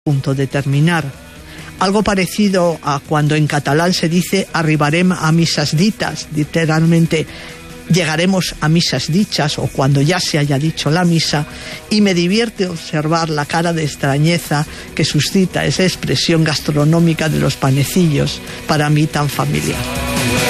punto de terminar. Algo parecido a cuando en catalán se dice arribarem a misas ditas, literalmente llegaremos a misas dichas, o cuando ya se haya dicho la misa, y me divierte observar la cara de extrañeza que suscita esa expresión gastronómica de los panecillos, para mí tan familiar.